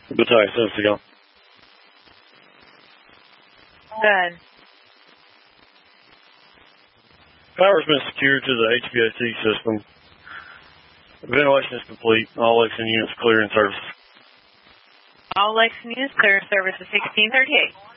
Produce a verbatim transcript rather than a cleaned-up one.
Battalion seven to go. Good. Power's been secured to the H V A C system. Ventilation is complete. All Lexington units clear in service. All Lexington units clear in service at sixteen thirty-eight.